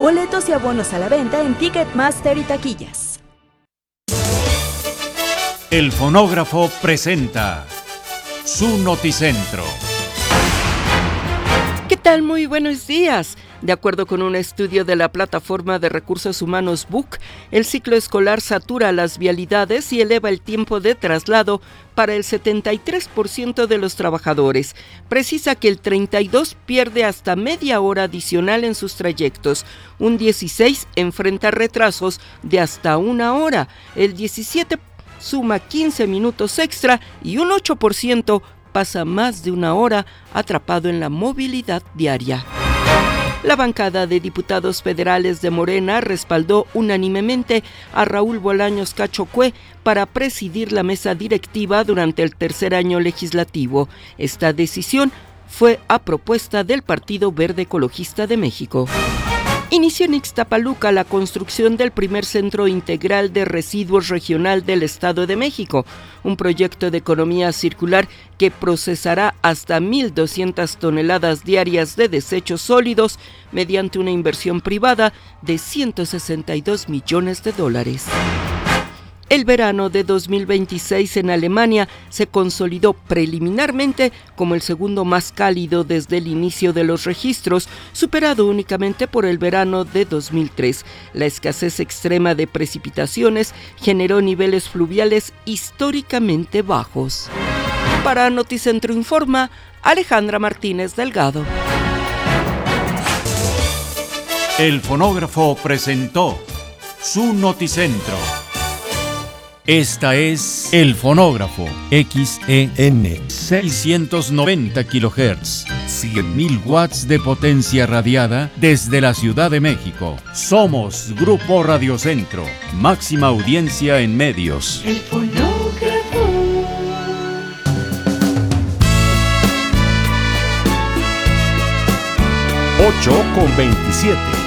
Boletos y abonos a la venta en Ticketmaster y taquillas. El Fonógrafo presenta su Noticentro. ¿Qué tal? Muy buenos días. De acuerdo con un estudio de la plataforma de recursos humanos BUC, el ciclo escolar satura las vialidades y eleva el tiempo de traslado para el 73% de los trabajadores. Precisa que el 32% pierde hasta media hora adicional en sus trayectos, un 16% enfrenta retrasos de hasta una hora, el 17% suma 15 minutos extra y un 8% pasa más de una hora atrapado en la movilidad diaria. La bancada de diputados federales de Morena respaldó unánimemente a Raúl Bolaños Cacho Cue para presidir la mesa directiva durante el tercer año legislativo. Esta decisión fue a propuesta del Partido Verde Ecologista de México. Inició en Ixtapaluca la construcción del primer centro integral de residuos regional del Estado de México, un proyecto de economía circular que procesará hasta 1,200 toneladas diarias de desechos sólidos mediante una inversión privada de $162 millones. El verano de 2026 en Alemania se consolidó preliminarmente como el segundo más cálido desde el inicio de los registros, superado únicamente por el verano de 2003. La escasez extrema de precipitaciones generó niveles fluviales históricamente bajos. Para Noticentro Informa, Alejandra Martínez Delgado. El Fonógrafo presentó su Noticentro. Esta es El Fonógrafo, XEN 690 kHz, 100.000 watts de potencia radiada desde la Ciudad de México. Somos Grupo Radiocentro, máxima audiencia en medios. El Fonógrafo. 8:27.